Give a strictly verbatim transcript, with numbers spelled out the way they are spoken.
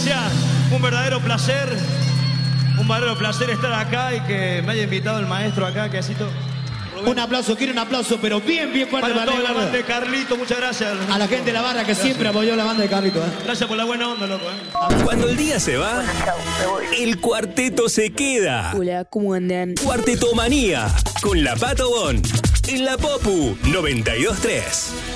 audiencia, un verdadero placer, un verdadero placer estar acá y que me haya invitado el maestro acá, que así todo. Un aplauso, quiero un aplauso, pero bien, bien fuerte para para toda la Negro. banda de Carlito, muchas gracias. A la gente de la barra que Gracias. siempre apoyó la banda de Carlito. ¿eh? Gracias por la buena onda, loco. ¿eh? Cuando el día se va, el cuarteto se queda. Hola, ¿cómo andan? Cuarteto Manía, con la Pato Bon, en la Popu noventa y dos tres.